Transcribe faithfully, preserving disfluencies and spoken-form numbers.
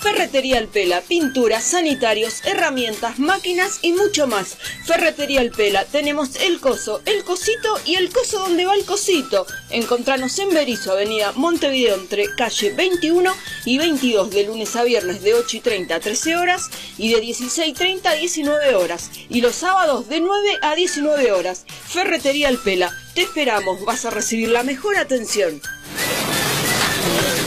Ferretería El Pela, pinturas, sanitarios, herramientas, máquinas y mucho más. Ferretería El Pela, tenemos el coso, el cosito y el coso donde va el cosito. Encontranos en Berisso, avenida Montevideo, entre calle veintiuno y veintidós, de lunes a viernes de ocho y treinta a trece horas y de dieciséis y treinta a diecinueve horas. Y los sábados de nueve a diecinueve horas. Ferretería El Pela, te esperamos, vas a recibir la mejor atención.